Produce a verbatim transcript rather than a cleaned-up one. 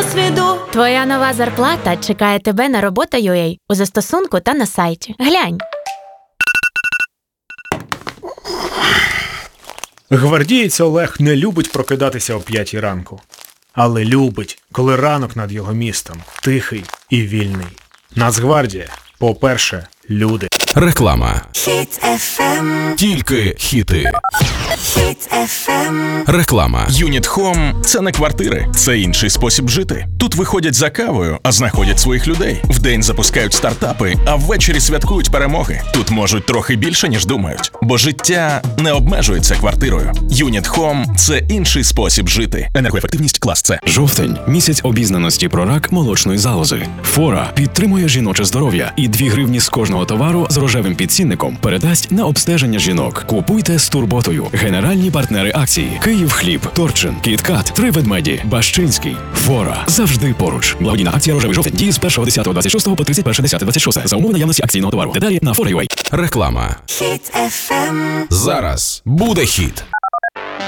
досвіду. Твоя нова зарплата чекає тебе на робота точка ю а у застосунку та на сайті. Глянь. Гвардієць Олег не любить прокидатися о п'ятій ранку. Але любить, коли ранок над його містом тихий і вільний. Нацгвардія, по-перше, люди. Реклама. Хіт еф ем. Тільки хіти. Хіт еф ем. Реклама. Юніт Home – це не квартири, це інший спосіб жити. Тут виходять за кавою, а знаходять своїх людей. Вдень запускають стартапи, а ввечері святкують перемоги. Тут можуть трохи більше, ніж думають. Бо життя не обмежується квартирою. Юніт Home – це інший спосіб жити. Енергоефективність клас С. Жовтень – місяць обізнаності про рак молочної залози. Фора підтримує жіноче здоров'я і дві гривні з кожного товару з рожевим підцінником передасть на обстеження жінок. Купуйте з турботою. Генеральні партнери акції: Київхліб, Торчин, Кіткат, Три ведмеді, Бащинський. Фора завжди поруч. Благодійна акція «Рожевий жовтень» діє з першого десятого двадцять шостого по тридцять перше десяте двадцять шосте за умови наявності акційного товару. Деталі на фора крапка ю а. Реклама. Хіт еф ем. Зараз буде хіт.